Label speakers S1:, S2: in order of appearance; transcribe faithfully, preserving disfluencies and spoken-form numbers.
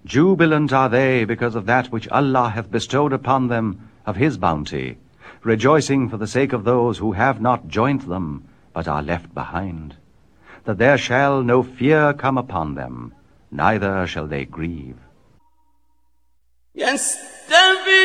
S1: Jubilant are they because of that which Allah hath bestowed upon them of his bounty, rejoicing for the sake of those who have not joined them, but are left behind, that there shall no fear come upon them, neither shall they grieve.
S2: Yes.